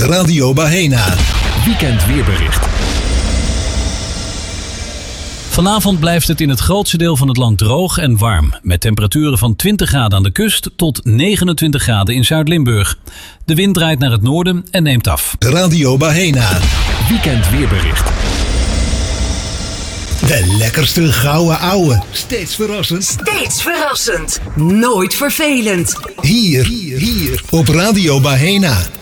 Radio Bahena. Weekend weerbericht. Vanavond blijft het in het grootste deel van het land droog en warm. Met temperaturen van 20 graden aan de kust tot 29 graden in Zuid-Limburg. De wind draait naar het noorden en neemt af. Radio Bahena. Weekend weerbericht. De lekkerste gouden ouwe. Steeds verrassend. Steeds verrassend. Nooit vervelend. Hier op Radio Bahena.